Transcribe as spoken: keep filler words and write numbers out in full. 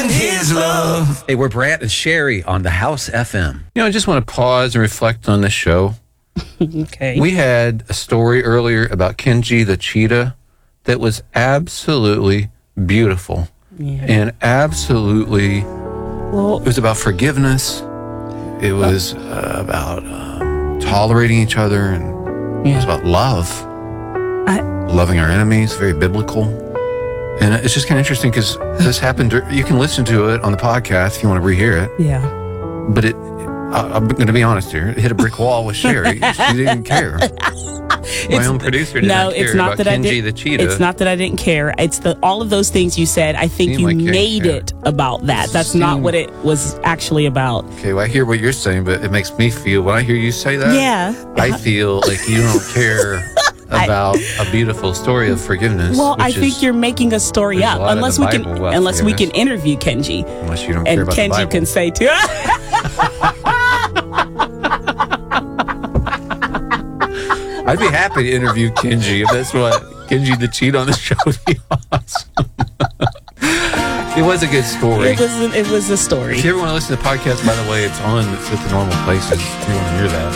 in his love. Hey, we're Brant and Sherry on the House F M. You know, I just want to pause and reflect on this show. Okay. We had a story earlier about Kenji the cheetah that was absolutely beautiful. Yeah. And absolutely, Well, it was about forgiveness. It was uh, about um, tolerating each other, and it was yeah. about love. I, Loving our enemies, very biblical. And it's just kind of interesting because this happened. You can listen to it on the podcast if you want to rehear it. yeah. But it, I, I'm going to be honest here, it hit a brick wall with Sherry. She didn't care. My It's- own producer did no, not care it's not about that I Kenji didn't. the cheetah. It's not that I didn't care. It's the all of those things you said. I think Seemed you like you didn't made care. it about that. That's not Seemed- what it was actually about. Okay, well, I hear what you're saying, but it makes me feel, when I hear you say that, Yeah. I feel like you don't care about a beautiful story of forgiveness. Well, I which think is- you're making a story there's a up. lot in Unless the we can, Bible about unless we can forgiveness. interview Kenji, Unless you don't care and about the Kenji Bible. can say too. I'd be happy to interview Kenji if that's what Kenji the cheat on the show would be awesome. It was a good story. It was. It was a story. If you ever want to listen to the podcast, by the way, it's on. It's at the normal places. If you want to hear that.